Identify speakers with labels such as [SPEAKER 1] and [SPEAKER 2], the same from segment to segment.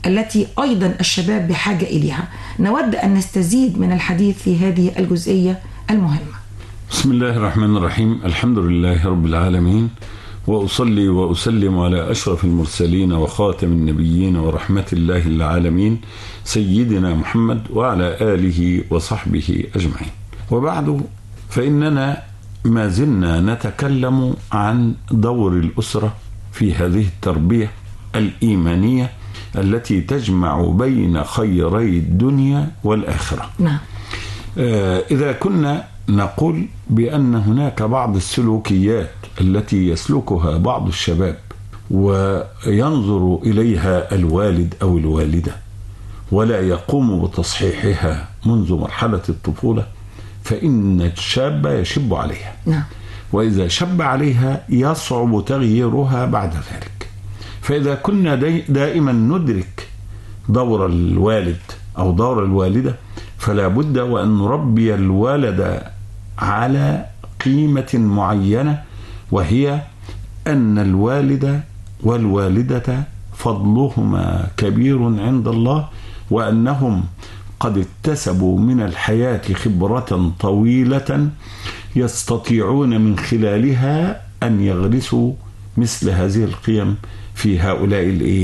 [SPEAKER 1] التي أيضا الشباب بحاجة إليها. نود أن نستزيد من الحديث في هذه الجزئية المهمة.
[SPEAKER 2] بسم الله الرحمن الرحيم. الحمد لله رب العالمين، وأصلي وأسلم على أشرف المرسلين وخاتم النبيين ورحمة الله العالمين سيدنا محمد وعلى آله وصحبه أجمعين. وبعد، فإننا ما زلنا نتكلم عن دور الأسرة في هذه التربية الإيمانية التي تجمع بين خيري الدنيا والآخرة.
[SPEAKER 1] نعم.
[SPEAKER 2] إذا كنا نقول بأن هناك بعض السلوكيات التي يسلكها بعض الشباب وينظر إليها الوالد أو الوالدة ولا يقوم بتصحيحها منذ مرحلة الطفولة، فإن الشاب يشب عليها.
[SPEAKER 1] نعم.
[SPEAKER 2] وإذا شب عليها يصعب تغييرها بعد ذلك. فإذا كنا دائما ندرك دور الوالد أو دور الوالدة، فلا بد وأن نربي الولد على قيمة معينة، وهي أن الوالد والوالدة فضلهما كبير عند الله، وأنهم قد اكتسبوا من الحياة خبرة طويلة يستطيعون من خلالها أن يغرسوا مثل هذه القيم في هؤلاء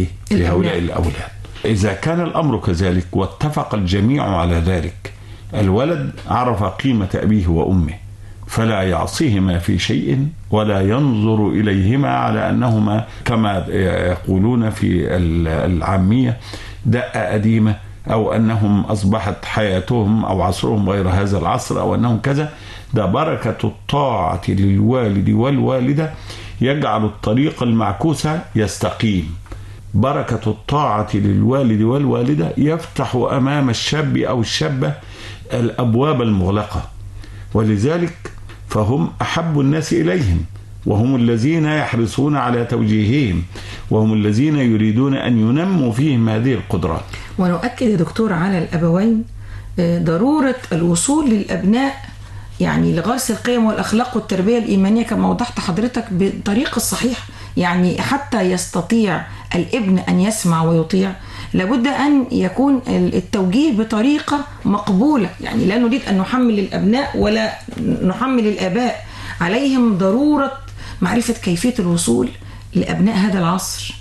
[SPEAKER 2] الأولاد. إذا كان الأمر كذلك واتفق الجميع على ذلك، الولد عرف قيمة أبيه وأمه فلا يعصيهما في شيء ولا ينظر إليهما على أنهما كما يقولون في العامية دقة قديمة، أو أنهم أصبحت حياتهم أو عصرهم غير هذا العصر، أو أنهم كذا. ده بركة الطاعة للوالد والوالدة يجعل الطريق المعكوس يستقيم. بركة الطاعة للوالد والوالدة يفتح أمام الشاب أو الشابة الأبواب المغلقة، ولذلك فهم أحب الناس إليهم، وهم الذين يحرصون على توجيههم، وهم الذين يريدون أن ينموا فيهم هذه القدرات.
[SPEAKER 1] ونؤكد يا دكتور على الأبوين ضرورة الوصول للأبناء يعني لغرس القيم والأخلاق والتربية الإيمانية كما وضحت حضرتك بالطريقة الصحيحة. يعني حتى يستطيع الابن أن يسمع ويطيع لابد أن يكون التوجيه بطريقة مقبولة. يعني لا نريد أن نحمل الأبناء ولا نحمل الآباء، عليهم ضرورة معرفة كيفية الوصول لأبناء هذا العصر.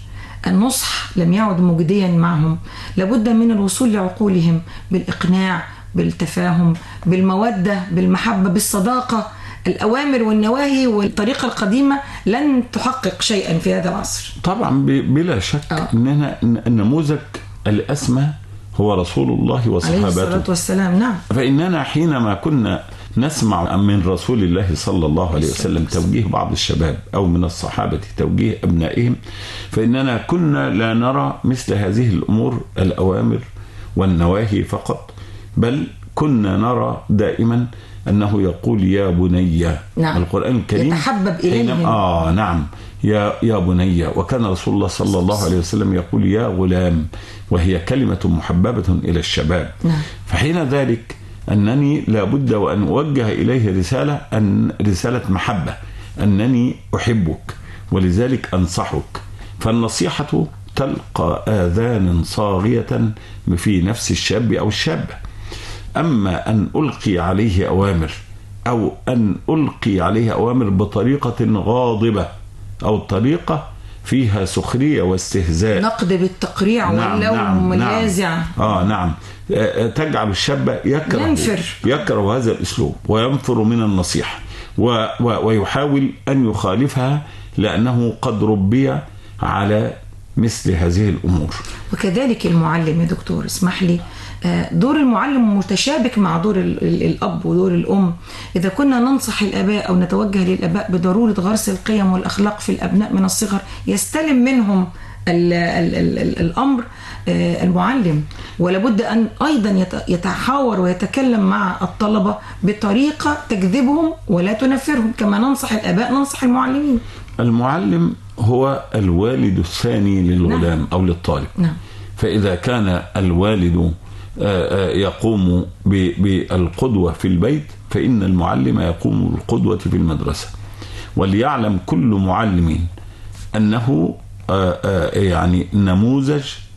[SPEAKER 1] النصح لم يعد مجديا معهم، لابد من الوصول لعقولهم بالإقناع، بالتفاهم، بالمودة، بالمحبة، بالصداقة. الأوامر والنواهي والطريقة القديمة لن تحقق شيئا في هذا العصر.
[SPEAKER 2] طبعا بلا شك أننا النموذج الأسمى هو رسول الله وصحابته
[SPEAKER 1] عليه الصلاة والسلام. نعم.
[SPEAKER 2] فإننا حينما كنا نسمع من رسول الله صلى الله عليه وسلم توجيه بعض الشباب أو من الصحابة توجيه أبنائهم، فإننا كنا لا نرى مثل هذه الأمور الأوامر والنواهي فقط، بل كنا نرى دائما أنه يقول يا بني.
[SPEAKER 1] نعم.
[SPEAKER 2] القرآن الكريم
[SPEAKER 1] يتحبب إليهم.
[SPEAKER 2] نعم، يا بني. وكان رسول الله صلى الله عليه وسلم يقول يا غلام، وهي كلمة محببة إلى الشباب.
[SPEAKER 1] نعم.
[SPEAKER 2] فحين ذلك أنني لابد وأن أوجه إليه رسالة محبة، أنني أحبك ولذلك أنصحك. فالنصيحة تلقى آذان صاغية في نفس الشاب أو الشابة. أما أن ألقي عليه أوامر أو أن ألقي عليه أوامر بطريقة غاضبة أو طريقة فيها سخرية واستهزاء،
[SPEAKER 1] نقد بالتقريع واللوم اللاذع.
[SPEAKER 2] نعم. تجعل الشاب يكره هذا الأسلوب وينفر من النصيحة ويحاول أن يخالفها، لأنه قد ربي على مثل هذه الأمور.
[SPEAKER 1] وكذلك المعلم يا دكتور، اسمح لي، دور المعلم متشابك مع دور الأب ودور الأم. إذا كنا ننصح الآباء أو نتوجه للآباء بضرورة غرس القيم والأخلاق في الأبناء من الصغر، يستلم منهم الأمر المعلم، ولابد أن أيضا يتحاور ويتكلم مع الطلبة بطريقة تجذبهم ولا تنفرهم، كما ننصح الآباء ننصح المعلمين.
[SPEAKER 2] المعلم هو الوالد الثاني للغلام. نعم. أو للطالب.
[SPEAKER 1] نعم.
[SPEAKER 2] فإذا كان الوالد يقوم بالقدوة في البيت، فإن المعلم يقوم بالقدوة في المدرسة. وليعلم كل معلم أنه يعني نموذج